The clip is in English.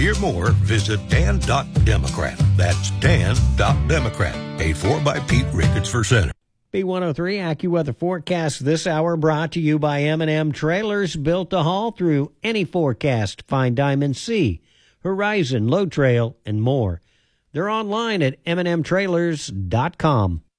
hear more, visit dan.democrat. That's dan.democrat. Paid for by Pete Ricketts for Senate. B103 AccuWeather forecast this hour brought to you by M&M Trailers, built to haul through any forecast. Find Diamond C, Horizon, Low Trail, and more. They're online at mnmtrailers.com.